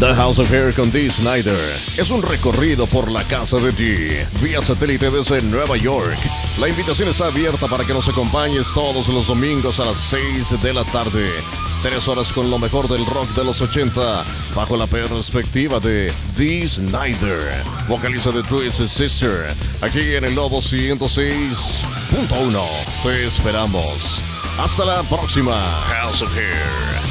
The House of Hair con Dee Snider es un recorrido por la casa de Dee, vía satélite desde Nueva York. La invitación está abierta para que nos acompañes todos los domingos a las 6 de la tarde. 3 horas con lo mejor del rock de los 80, bajo la perspectiva de Dee Snider, vocalista de Twisted Sister, aquí en el Lobo 106.1. Te esperamos. Hasta la próxima, House of Hair.